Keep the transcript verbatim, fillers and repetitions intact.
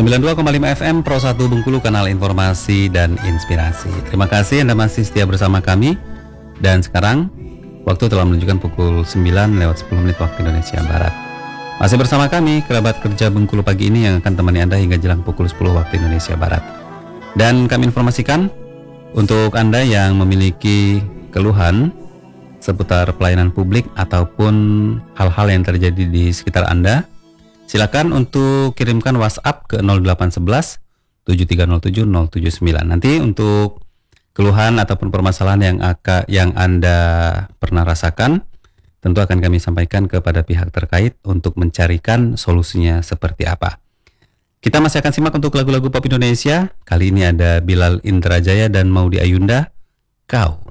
sembilan puluh dua koma lima F M Pro satu Bengkulu, kanal informasi dan inspirasi. Terima kasih Anda masih setia bersama kami. Dan sekarang waktu telah menunjukkan pukul sembilan lewat sepuluh menit waktu Indonesia Barat. Masih bersama kami, kerabat kerja Bengkulu pagi ini yang akan temani Anda hingga jelang pukul sepuluh waktu Indonesia Barat. Dan kami informasikan untuk Anda yang memiliki keluhan seputar pelayanan publik ataupun hal-hal yang terjadi di sekitar Anda, silakan untuk kirimkan WhatsApp ke nol delapan satu satu tujuh tiga nol tujuh nol tujuh sembilan. Nanti untuk keluhan ataupun permasalahan yang akan yang Anda pernah rasakan, tentu akan kami sampaikan kepada pihak terkait untuk mencarikan solusinya seperti apa. Kita masih akan simak untuk lagu-lagu pop Indonesia. Kali ini ada Bilal Indrajaya dan Maudy Ayunda, Kau.